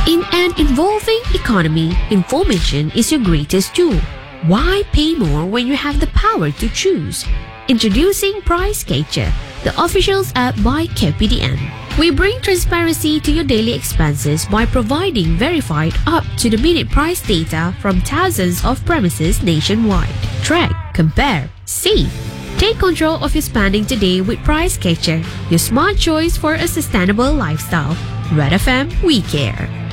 In an evolving economy, information is your greatest tool. Why pay more when you have the power to choose? Introducing Price Catcher, the officials app by KPDN. We bring transparency to your daily expenses by providing verified up-to-the-minute price data from thousands of premises nationwide. Track, compare, save. Take control of your spending today with Price Catcher, your smart choice for a sustainable lifestyle. Red FM, we care.